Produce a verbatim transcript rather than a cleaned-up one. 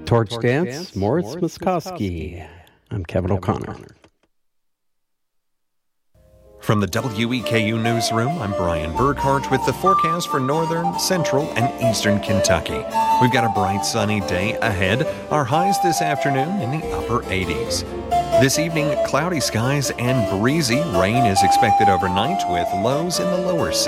Torch, Torch Dance, Dance, Moritz Muskowski. I'm Kevin O'Connor. O'Connor. From the W E K U Newsroom, I'm Brian Burkhart with the forecast for northern, central, and eastern Kentucky. We've got a bright, sunny day ahead. Our highs this afternoon in the upper eighties. This evening, cloudy skies and breezy. Rain is expected overnight with lows in the lower